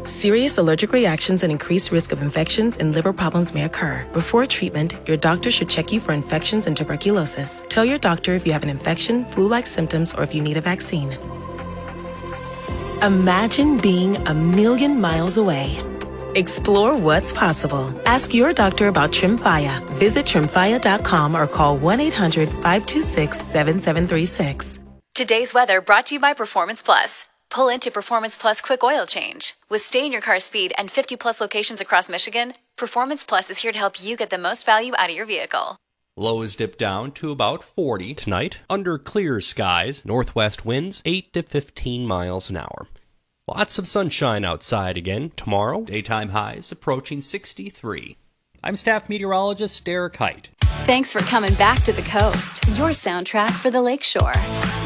Serious allergic reactions and increased risk of infections and liver problems may occur. Before treatment, your doctor should check you for infections and tuberculosis. Tell your doctor if you have an infection, flu-like symptoms, or if you need a vaccine. Imagine being a million miles away. Explore what's possible. Ask your doctor about Tremfya. Visit Tremfya.com or call 1-800-526-7736. Today's weather brought to you by Performance Plus. Pull into Performance Plus Quick Oil Change. With stay-in-your-car speed and 50-plus locations across Michigan, Performance Plus is here to help you get the most value out of your vehicle. Lows dip down to about 40 tonight. Under clear skies, northwest winds 8 to 15 miles an hour. Lots of sunshine outside again tomorrow. Daytime highs approaching 63. I'm staff meteorologist Derek Height. Thanks for coming back to the coast. Your soundtrack for the Lakeshore.